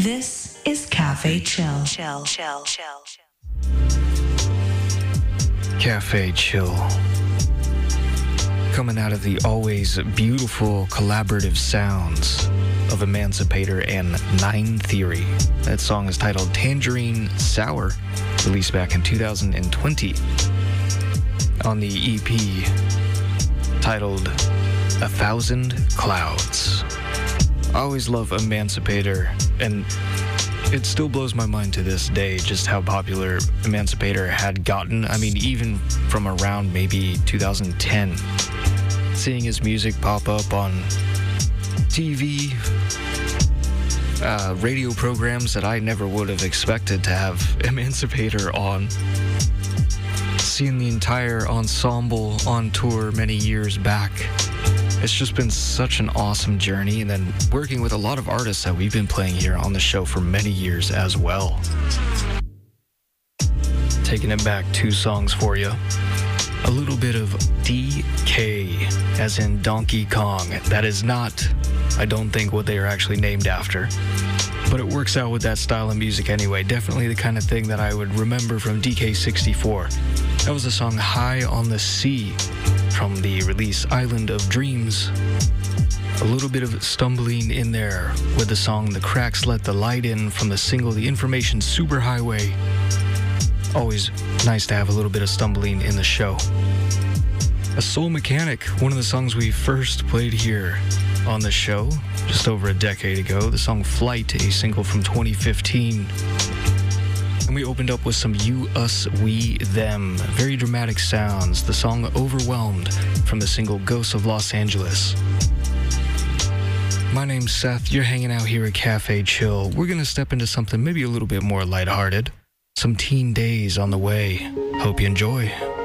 This is Cafe Chill. Cafe Chill. Coming out of the always beautiful collaborative sounds of Emancipator and Nine Theory. That song is titled Tangerine Sour, released back in 2020 on the EP titled 1,000 Clouds. I always love Emancipator, and it still blows my mind to this day just how popular Emancipator had gotten. I mean, even from around maybe 2010. Seeing his music pop up on TV, radio programs that I never would have expected to have Emancipator on. Seeing the entire ensemble on tour many years back. It's just been such an awesome journey, and then working with a lot of artists that we've been playing here on the show for many years as well. Taking it back 2 songs for you. A little bit of DK, as in Donkey Kong. That is not, I don't think, what they are actually named after. But it works out with that style of music anyway. Definitely the kind of thing that I would remember from DK64. That was the song High on the Sea from the release Island of Dreams. A little bit of stumbling in there with the song The Cracks Let the Light In from the single The Information Superhighway. Always nice to have a little bit of stumbling in the show. A Soul Mechanic, one of the songs we first played here on the show just over a decade ago. The song Flight, a single from 2015. And we opened up with some You, Us, We, Them. Very dramatic sounds. The song Overwhelmed from the single Ghosts of Los Angeles. My name's Seth. You're hanging out here at Cafe Chill. We're going to step into something maybe a little bit more lighthearted. Some teen days on the way. Hope you enjoy.